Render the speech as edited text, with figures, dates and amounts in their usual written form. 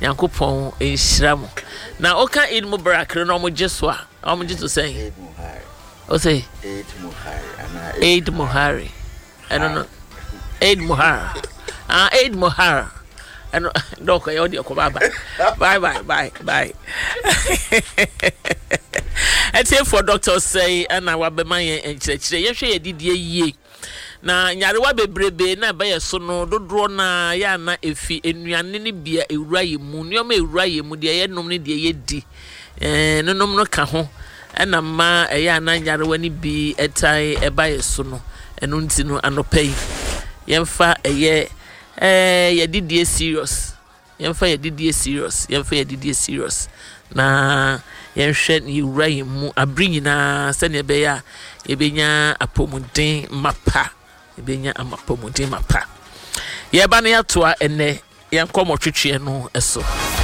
Nyankopon enhyira mo na oka Eid Mubarak no mo jeswa mo jitu say o say Eid Muhari I don't know Eid Muhar Eid Muhar and doko yo di ko bye and say for doctor say and na wa be man en chire ye hwe ye didie yie na nyarewa bebrebe na ba ye so no dodro na ya na efi enuane ne bia ewura ye mu nioma ewura ye mu de ye nom ne de ye di nonom no ka ho na ma ya na nyarewa ni bi etai e ba ye so no eno nti no anopai yemfa ye didie serious yemfa ye didie serious na yenhwe ni ewura ye mu abri nyina se ne be ya ebenya apomuden mapa ebenya amapomuden mapa ye ba na ya toa ene ye nkomotwetwe no eso